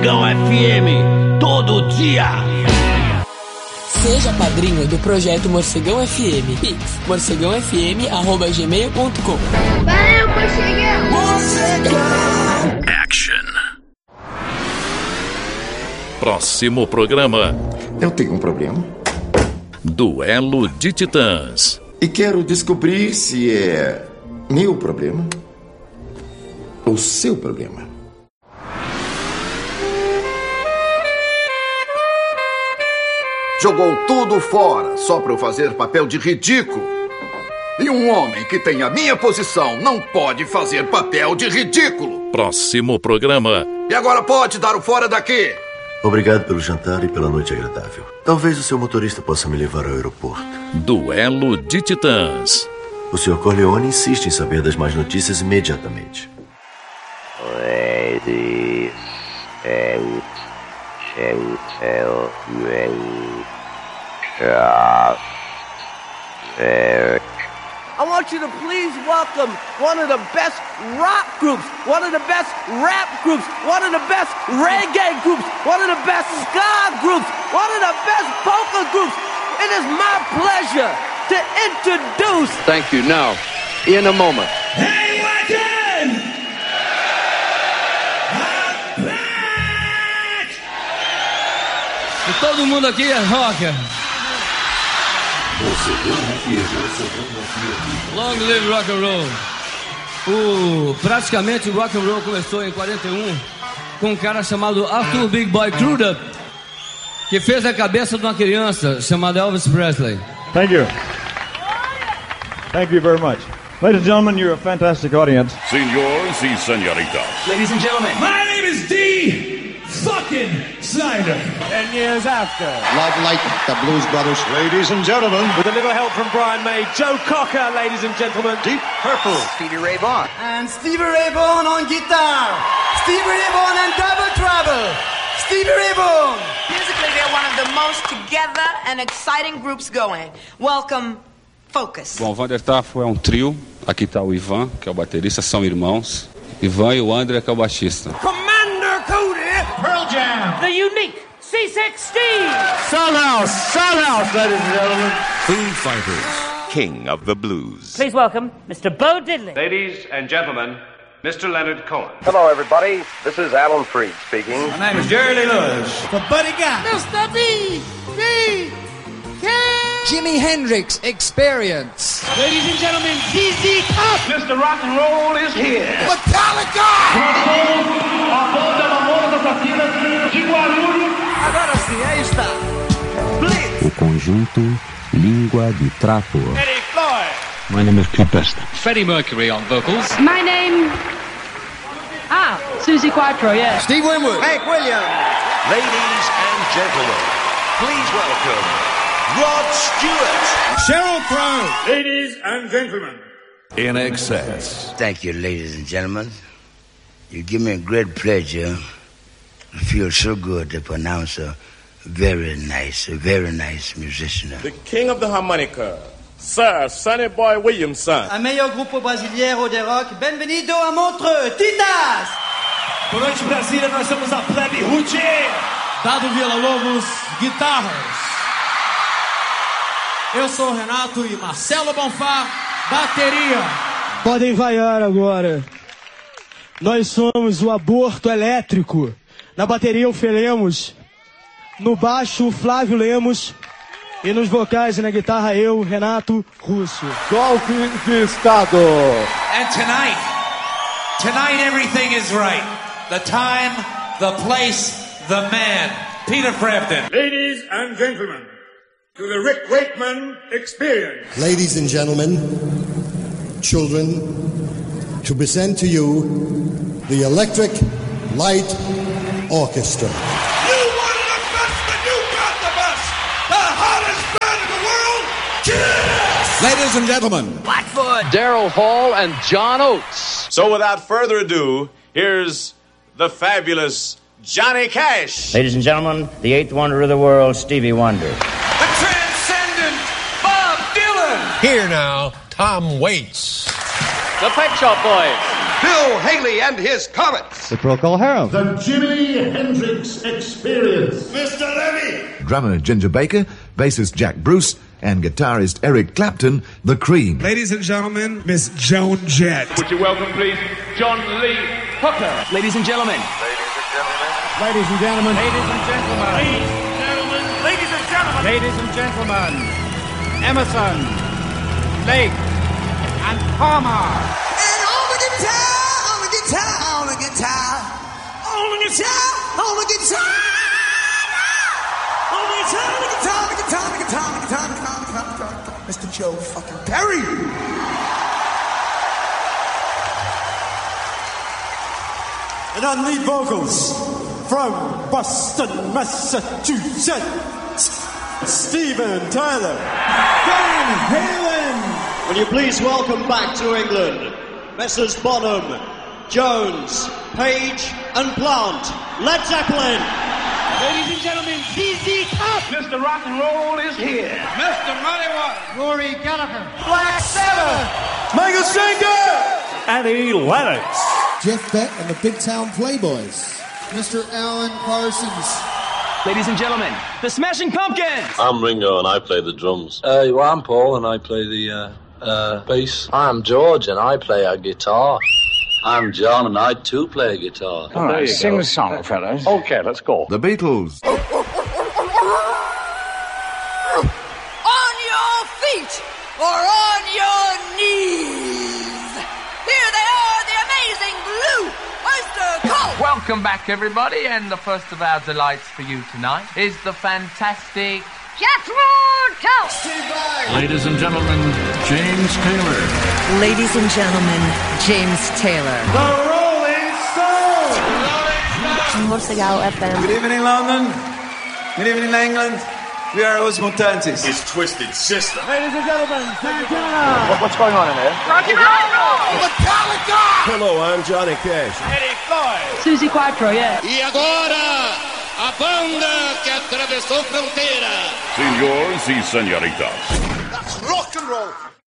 Morcegão FM, todo dia. Seja padrinho do projeto Morcegão FM. Pix, morcegãofm@gmail.com. Valeu, Morcegão! Morcegão! Action. Próximo programa. Eu tenho um problema. Duelo de Titãs. E quero descobrir se é meu problema ou seu problema. Jogou tudo fora só para eu fazer papel de ridículo. E um homem que tem a minha posição não pode fazer papel de ridículo. Próximo programa. E agora pode dar o fora daqui. Obrigado pelo jantar e pela noite agradável. Talvez o seu motorista possa me levar ao aeroporto. Duelo de Titãs. O Sr. Corleone insiste em saber das más notícias imediatamente. Ladies and gentlemen, I want you to please welcome one of the best rock groups, one of the best rap groups, one of the best reggae groups, one of the best ska groups, one of the best polka groups. It is my pleasure to introduce... Thank you. Now, in a moment. Hey, Wacken! E todo mundo aqui é rocker. Long live rock and roll. Praticamente o rock and roll começou em 41 com um cara chamado Arthur Big Boy Crudup, que fez a cabeça de uma criança chamada Elvis Presley. Thank you. Thank you very much. Ladies and gentlemen, you're a fantastic audience. Senhores e senhoritas. Ladies and gentlemen, my name is D. Fucking Snyder. 10 years after. Love like the Blues Brothers. Ladies and gentlemen, with a little help from Brian May, Joe Cocker, ladies and gentlemen, Deep Purple. Stevie Ray Vaughan. And Stevie Ray Vaughan on guitar. Stevie Ray Vaughan and double trouble. Stevie Ray Vaughan. Musically, they're one of the most together and exciting groups going. Welcome, Focus. Bom, Vander Tafo é um trio. Aqui está o Ivan, que é o baterista, são irmãos. Ivan e o André, que é o baixista. Commander Cody. Pearl Jam. The unique C16. Sunhouse, ladies and gentlemen. Foo Fighters. King of the Blues. Please welcome Mr. Bo Diddley. Ladies and gentlemen, Mr. Leonard Cohen. Hello, everybody. This is Alan Freed speaking. My name is Jerry Lee Lewis. The Buddy Guy. Mr. B. Jimi Hendrix Experience. Ladies and gentlemen, ZZ Top. Mr. Rock and Roll is here. Metallica. Agora sim, aí está. Blitz. O conjunto Língua de Trapo. Eddie Floyd. My name is Cliff Bester. Freddie Mercury on vocals. My name... Susie Quattro, yeah. Steve Winwood. Hank Williams. Ladies and gentlemen, please welcome Rod Stewart. Sheryl Crow. Ladies and gentlemen. In Excess. Thank you, ladies and gentlemen. You give me a great pleasure. I feel so good to pronounce a very nice musician. The king of the harmonica, Sir Sonny Boy Williamson. A meilleur grupo brasileiro de rock. Bem-vindo a Montreux. Titas. Boa noite, Brasília. Nós somos a Plebe Routier. Dado Villa-Lobos, guitarras. Eu sou o Renato e Marcelo Bonfá, bateria. Podem vaiar agora. Nós somos o Aborto Elétrico. Na bateria o Felemos. No baixo o Flávio Lemos. E nos vocais e na guitarra eu, Renato Russo. Golpe de Estado. And tonight everything is right. The time, the place, the man. Peter Frampton. Ladies and gentlemen, to the Rick Wakeman Experience. Ladies and gentlemen, children, to present to you the Electric Light Orchestra. You wanted the best, but you got the best. The hottest band in the world, Kiss! Ladies and gentlemen, Blackfoot. Daryl Hall and John Oates. So without further ado, here's the fabulous Johnny Cash. Ladies and gentlemen, the eighth wonder of the world, Stevie Wonder. The transcendent Bob Dylan. here now, Tom Waits. The Pet Shop Boys. Bill Haley and his Comets. The Procol Harum. The Jimi Hendrix Experience. Mr. Levy. Drummer Ginger Baker, bassist Jack Bruce, and guitarist Eric Clapton, The Cream. Ladies and gentlemen, Miss Joan Jett. Would you welcome, please, John Lee Hooker. Ladies and gentlemen. Ladies and gentlemen. Ladies and gentlemen. Ladies and gentlemen. Ladies and gentlemen. Emerson, Lake, and Palmer. And on the guitar, on the guitar, on the guitar, on the guitar, on the guitar, on the guitar, on the guitar, on the guitar, on the guitar, on the guitar, on the guitar, on the guitar, on the guitar, Mr. Joe fucking Perry. And on lead vocals, from Boston, Massachusetts, Steven Tyler. Van Halen. Will you please welcome back to England, Messrs. Bonham, Jones, Page, and Plant, Led Zeppelin. Ladies and gentlemen, ZZ Top. Mr. Rock and Roll is here. Mr. Muddy Waters. Rory Gallagher. Black Sabbath. Michael Schenker. Annie Lennox. Jeff Beck and the Big Town Playboys. Mr. Alan Parsons. Ladies and gentlemen, the Smashing Pumpkins. I'm Ringo and I play the drums. Well, I'm Paul and I play the bass. I'm George and I play a guitar. I'm John and I too play a guitar. All right, sing the song, fellas. Okay, let's go. The Beatles. On your feet or on your knees. Here they are, the amazing Blue Oyster Cult. Welcome back, everybody, and the first of our delights for you tonight is the fantastic Jethro Tull. Ladies and gentlemen, James Taylor. Ladies and gentlemen, James Taylor. The Rolling Stones. Morsegal FM. Good evening, London. Good evening, England. We are Os Mutantes. His Twisted Sister. Ladies and gentlemen, Santana. What's going on in there? Rocky Roll. Metallica. Hello, I'm Johnny Cash. Eddie Floyd. Susie Quattro, yeah. E agora, a banda que atravessou fronteira. Senhores e senhoritas. That's rock and roll.